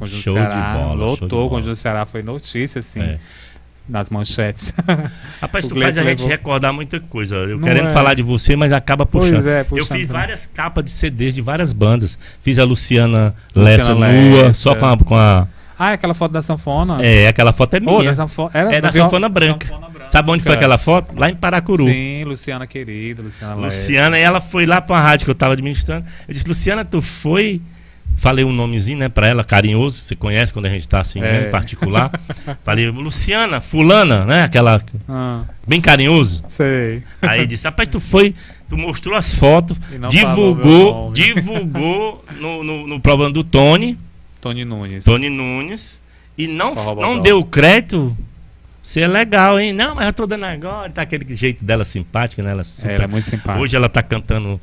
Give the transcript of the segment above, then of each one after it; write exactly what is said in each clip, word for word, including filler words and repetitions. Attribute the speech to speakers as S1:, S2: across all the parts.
S1: Conjunto
S2: Show
S1: Ceará.
S2: de bola,
S1: Lotou,
S2: show de
S1: o
S2: bola.
S1: Conjunto Ceará foi notícia, assim,
S2: É.
S1: nas manchetes.
S2: Rapaz,
S1: O
S2: tu
S1: Gleice
S2: faz a gente
S1: levou-
S2: recordar muita coisa. Eu
S1: Não
S2: querendo
S1: é.
S2: falar de você, mas acaba
S1: Pois
S2: puxando.
S1: é,
S2: Eu
S1: puxando
S2: fiz
S1: também.
S2: várias capas de C Ds de várias bandas. Fiz a Luciana,
S1: Luciana
S2: Lessa nua,
S1: Lessa.
S2: só com a, com a...
S1: Ah, é aquela foto da sanfona?
S2: É, aquela foto é minha.
S1: Oh, da sanfona. Era
S2: É da
S1: viol-
S2: sanfona branca.
S1: sanfona branca.
S2: Sabe onde foi aquela foto? Lá em Paracuru.
S1: Sim, Luciana querida, Luciana Lessa.
S2: Luciana, e ela foi lá pra uma rádio que eu tava administrando. Eu disse, Luciana, tu foi... Falei um nomezinho, né, pra ela, carinhoso. Você conhece quando a gente tá assim,
S1: É.
S2: né, em particular. Falei, Luciana, fulana, né, aquela...
S1: Ah,
S2: Bem carinhoso.
S1: sei.
S2: Aí disse, rapaz, tu foi... Tu mostrou as fotos,
S1: E não falou meu
S2: divulgou,
S1: nome.
S2: divulgou no, no, no programa do Tony,
S1: Tony Nunes.
S2: Tony Nunes, e não,
S1: Forró
S2: não
S1: Bodó.
S2: deu crédito. Você é legal, hein? Não, mas eu tô dando agora. Tá aquele jeito dela simpática, né? Ela,
S1: É,
S2: super-
S1: ela é muito simpática.
S2: Hoje ela tá cantando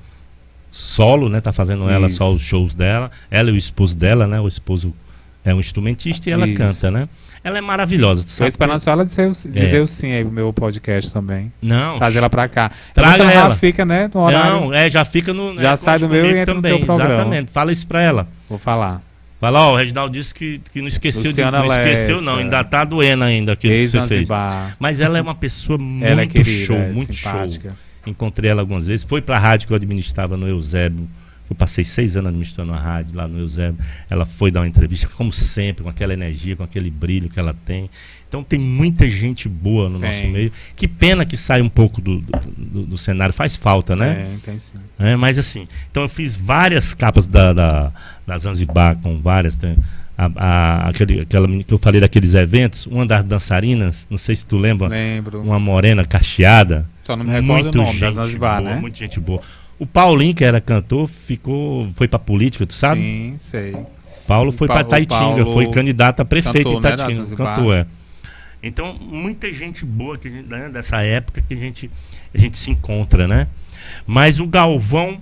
S2: solo, né? Tá fazendo ela
S1: Isso.
S2: só os shows dela. Ela e o esposo dela, né? O esposo é um instrumentista e ela
S1: Isso.
S2: canta, né? Ela é maravilhosa. Tu
S1: Tô
S2: sabe
S1: esperando
S2: que-
S1: só ela dizer, o- dizer
S2: É.
S1: o sim aí pro meu podcast também.
S2: Não,
S1: Trazer ela pra cá.
S2: Traga
S1: É bom que
S2: ela.
S1: já fica, né, no horário.
S2: não, é, já fica no.
S1: Já
S2: né,
S1: sai do meu e
S2: comigo
S1: entra no
S2: também,
S1: teu programa.
S2: Exatamente. Fala isso pra ela.
S1: Vou falar.
S2: Fala, ó, o Reginaldo disse que, que não esqueceu, de,
S1: Luciana
S2: não esqueceu
S1: Lessa.
S2: não, ainda tá doendo ainda aquilo que você fez.
S1: Ex-Zanzibar.
S2: Mas ela é uma pessoa muito
S1: Ela é querida,
S2: show,
S1: é
S2: muito
S1: simpática.
S2: show. Encontrei ela algumas vezes, foi pra rádio que eu administrava no Eusébio. Eu passei seis anos administrando a rádio lá no Eusébio. Ela foi dar uma entrevista, como sempre, com aquela energia, com aquele brilho que ela tem. Então tem muita gente boa no
S1: Tem.
S2: nosso meio. Que pena que sai um pouco do, do, do- do cenário, faz falta, né?
S1: É, tem sim.
S2: É, mas assim, então eu fiz várias capas da, da, da Zanzibar, com várias. Tem, a, a, aquele, aquela menina que eu falei daqueles eventos, uma das dançarinas, não sei se tu lembra,
S1: Lembro.
S2: uma morena cacheada.
S1: Só não me recordo
S2: muito
S1: o nome da
S2: gente
S1: Zanzibar,
S2: boa,
S1: né?
S2: muita gente boa. O Paulinho, que era cantor, ficou, foi pra política, tu sabe?
S1: Sim, sei.
S2: Paulo foi
S1: Pa-
S2: pra
S1: o
S2: Taitinga,
S1: Paulo
S2: foi candidato a prefeito
S1: cantor,
S2: em
S1: né, da
S2: Taitinga.
S1: Zanzibar.
S2: Cantor, é. Então, muita gente boa que a gente, né, dessa época que a gente, a gente se encontra, né? Mas o Galvão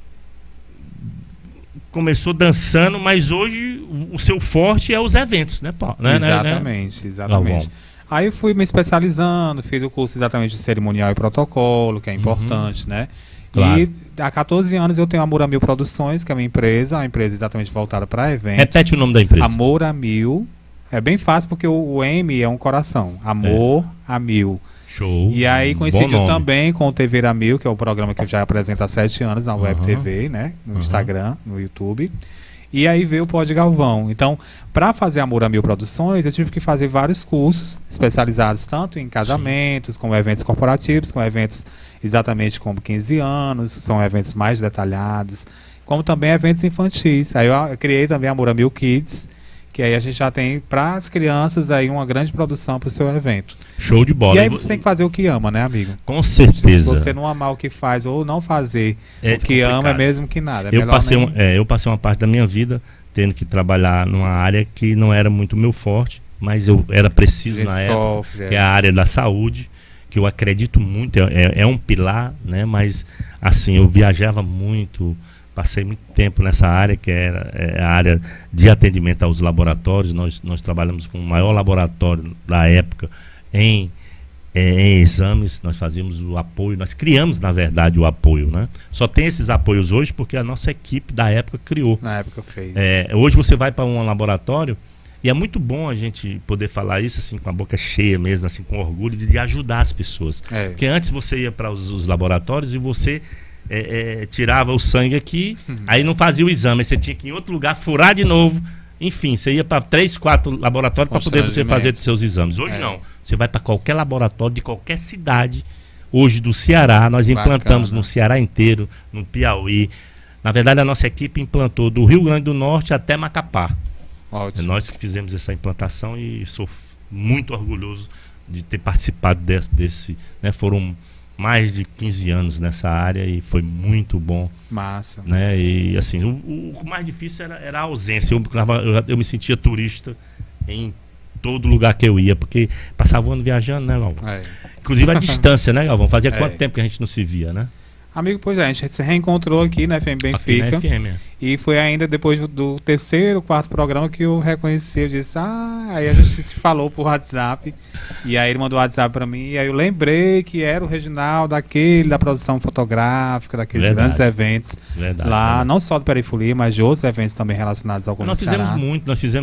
S2: começou dançando, mas hoje o, o seu forte é os eventos, né, Paulo? Né, né, né?
S1: Exatamente, exatamente.
S2: Galvão.
S1: Aí eu fui me especializando, fiz o curso exatamente de cerimonial e protocolo, que é
S2: Uhum.
S1: importante, né?
S2: Claro.
S1: E há quatorze anos eu tenho a Amor a Mil Produções, que é uma empresa, uma empresa exatamente voltada para eventos.
S2: Repete o nome da empresa.
S1: Amor a Mil. É bem fácil porque o, o M é um coração. Amor a Mil.
S2: Show.
S1: E aí
S2: Bom
S1: coincidiu
S2: nome.
S1: também com o T V da Mil, que é o programa que eu já apresento há sete anos na Web
S2: Aham.
S1: T V, né? No
S2: Aham.
S1: Instagram, no YouTube. E aí veio o Pod Galvão. Então, para fazer Amor a Mil Produções, eu tive que fazer vários cursos especializados tanto em casamentos, como eventos corporativos, como eventos exatamente como quinze anos, são eventos mais detalhados, como também eventos infantis. Aí eu, eu criei também Amor a Mil Kids, que aí a gente já tem para as crianças aí uma grande produção para o seu evento.
S2: Show de bola.
S1: E aí
S2: vo-
S1: você tem que fazer o que ama, né, amigo?
S2: Com
S1: Se
S2: certeza.
S1: você não amar o que faz ou não fazer
S2: É
S1: o que ama, é
S2: complicado.
S1: mesmo que nada. É
S2: Eu
S1: melhor
S2: passei,
S1: nem-
S2: um- é, eu passei uma parte da minha vida tendo que trabalhar numa área que não era muito meu forte, mas eu era preciso
S1: A gente
S2: na época,
S1: sofre,
S2: que é
S1: é.
S2: a área da saúde, que eu acredito muito, é, é- é um pilar, né? Mas assim, eu viajava muito, passei muito tempo nessa área, que era é, a área de atendimento aos laboratórios. Nós, nós trabalhamos com o maior laboratório da época em É, em exames, nós fazíamos o apoio, nós criamos, na verdade, o apoio, né? Só tem esses apoios hoje porque a nossa equipe da época criou.
S1: Na época fez.
S2: É, hoje você vai para um laboratório e é muito bom a gente poder falar isso assim com a boca cheia mesmo, assim com orgulho de, de ajudar as pessoas.
S1: É.
S2: Porque antes você ia para os, os laboratórios e você é, é, tirava o sangue aqui, aí não fazia o exame, aí você tinha que ir em outro lugar furar de novo. Enfim, você ia para três, quatro laboratórios para poder você fazer seus exames. Hoje
S1: É.
S2: não. Você vai para qualquer laboratório de qualquer cidade. Hoje do Ceará, nós implantamos
S1: Bacana.
S2: no Ceará inteiro, no Piauí. Na verdade, a nossa equipe implantou do Rio Grande do Norte até Macapá. É
S1: Ótimo.
S2: nós que fizemos essa implantação e sou f- muito orgulhoso de ter participado desse. desse né? Foram mais de quinze anos nessa área e foi muito bom.
S1: Massa.
S2: Né? E assim, o, o mais difícil era, era a ausência. Eu, ficava- eu, eu me sentia turista em todo lugar que eu ia, porque passava o ano viajando, né, Galvão?
S1: É.
S2: Inclusive a distância, né, Galvão? Fazia
S1: É.
S2: quanto tempo que a gente não se via, né?
S1: Amigo, pois é, a gente se reencontrou aqui na F M
S2: Aqui na
S1: Benfica.
S2: F M. é.
S1: E foi ainda depois do, do terceiro, quarto programa que eu reconheci. Eu disse, ah, aí a gente se falou por WhatsApp. E aí ele mandou o WhatsApp pra mim. E aí eu lembrei que era o Reginaldo, daquele da produção fotográfica, daqueles
S2: Verdade.
S1: grandes eventos
S2: Verdade.
S1: lá,
S2: verdade.
S1: não só do Perifolia, mas de outros eventos também relacionados ao
S2: Nós
S1: Conjunto
S2: fizemos
S1: Ceará.
S2: muito, nós fizemos